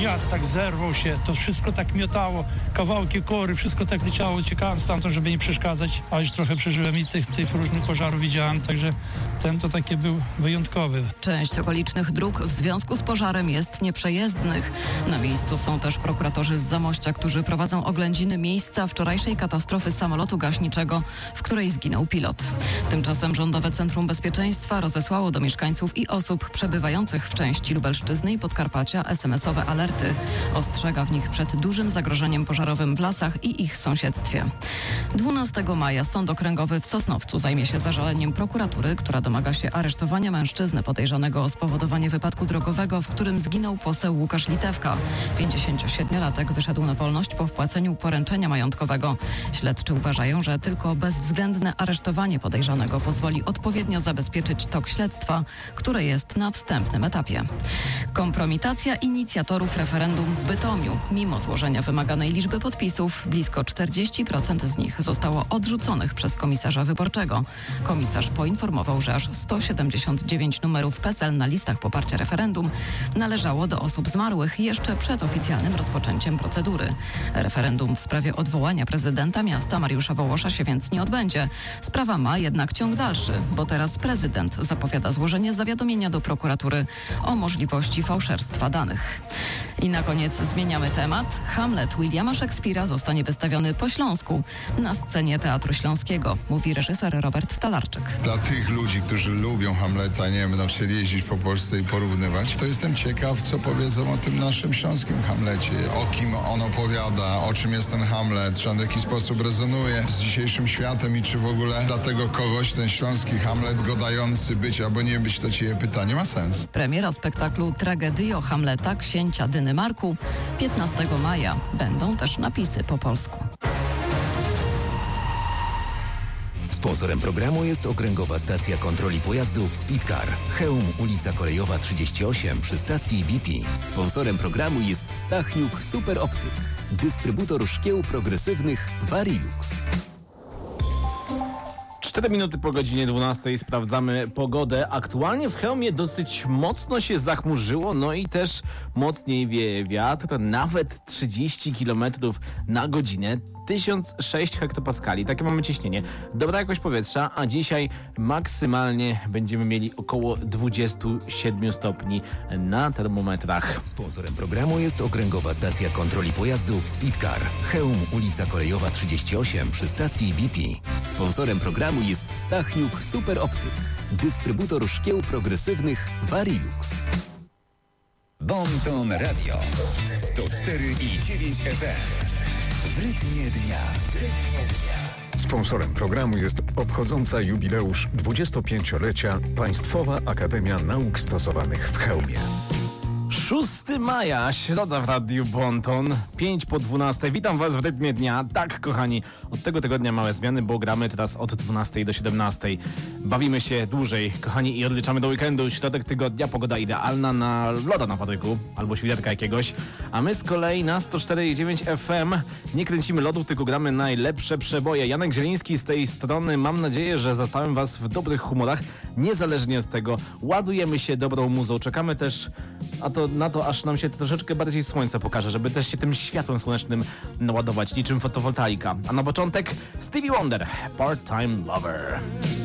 wiatr tak zerwał się, to wszystko tak miotało, kawałki kory, wszystko tak leciało, uciekałem stamtąd, żeby nie przeszkadzać, a już trochę przeżyłem i tych różnych pożarów widziałem, także ten to taki był wyjątkowy. Część okolicznych dróg w związku z pożarem jest nieprzejezdnych. Na miejscu są też prokuratorzy z Zamościa, którzy prowadzą oględziny miejsca wczorajszej katastrofy samolotu gaśniczego, w której zginął pilot. Tymczasem Rządowe Centrum Bezpieczeństwa rozesłało do mieszkańców i osób przebywających w części Lubelszczyzny i Podkarpacia SMS-owe alerty. Ostrzega w nich przed dużym zagrożeniem pożarowym w lasach i ich sąsiedztwie. 12 maja Sąd Okręgowy w Sosnowcu zajmie się zażaleniem prokuratury, która domaga się aresztowania mężczyzny podejrzanego o spowodowanie wypadku drogowego, w którym zginął poseł Łukasz Litewka. 57-latek wyszedł na wolność po wpłaceniu poręczenia majątkowego. Śledczy uważają, że tylko bezwzględne aresztowanie podejrzanego pozwoli odpowiednio zabezpieczyć tok śledztwa, które jest na wstępnym etapie. Kompromitacja inicjatorów referendum w Bytomiu. Mimo złożenia wymaganej liczby podpisów, blisko 40% z nich zostało odrzuconych przez komisarza wyborczego. Komisarz poinformował, że aż 179 numerów PESEL na listach poparcia referendum należało do osób zmarłych jeszcze przed oficjalnym rozpoczęciem procedury. Referendum w sprawie odwołania prezydenta miasta Mariusza Wołosza się więc nie odbędzie. Sprawa ma jednak ciąg dalszy, bo teraz prezydent zapowiada złożenie zawiadomienia do prokuratury o możliwości fałszerstwa danych. I na koniec zmieniamy temat. Hamlet Williama Szekspira zostanie wystawiony po Śląsku na scenie Teatru Śląskiego, mówi reżyser Robert Talarczyk. Dla tych ludzi, którzy lubią Hamleta, nie będą chcieli jeździć po Polsce i porównywać, to jestem ciekaw, co powiedzą o tym naszym śląskim Hamlecie. O kim on opowiada, o czym jest ten Hamlet, czy on w jakiś sposób rezonuje z dzisiejszym światem i czy w ogóle dla tego kogoś ten śląski Hamlet godający być albo nie być, to ciebie pytanie ma sens. Premiera spektaklu Tragedio Hamleta księcia Dynymarku 15 maja. Będą też napisy po polsku. Sponsorem programu jest Okręgowa Stacja Kontroli Pojazdów Speedcar. Chełm, ulica Kolejowa 38 przy stacji BP. Sponsorem programu jest Stachniuk Super Optyk. Dystrybutor szkieł progresywnych Varilux. 4 minuty po godzinie 12 sprawdzamy pogodę. Aktualnie w Chełmie dosyć mocno się zachmurzyło, no i też mocniej wieje wiatr, nawet 30 km na godzinę. 1006 hektopaskali, takie mamy ciśnienie. Dobra jakość powietrza, a dzisiaj maksymalnie będziemy mieli około 27 stopni na termometrach. Sponsorem programu jest Okręgowa Stacja Kontroli Pojazdów Speedcar. Chełm, ulica Kolejowa 38 przy stacji BP. Sponsorem programu jest Stachniuk Super Optyk. Dystrybutor szkieł progresywnych Varilux. Bonton Radio 104,9 FM. W rytmie dnia. Sponsorem programu jest obchodząca jubileusz 25-lecia Państwowa Akademia Nauk Stosowanych w Chełmie. 6 maja, środa w Radiu Bonton, 5 po 12. Witam Was w rytmie dnia. Tak, kochani, od tego tygodnia małe zmiany, bo gramy teraz od 12 do 17. Bawimy się dłużej, kochani, i odliczamy do weekendu. Środek tygodnia, pogoda idealna na loda na Patryku, albo świderka jakiegoś. A my z kolei na 104,9 FM nie kręcimy lodów, tylko gramy najlepsze przeboje. Janek Zieliński z tej strony. Mam nadzieję, że zastałem Was w dobrych humorach. Niezależnie od tego, ładujemy się dobrą muzą. Czekamy też na to, aż nam się troszeczkę bardziej słońce pokaże, żeby też się tym światłem słonecznym naładować, niczym fotowoltaika. A na początek Stevie Wonder, Part-Time Lover.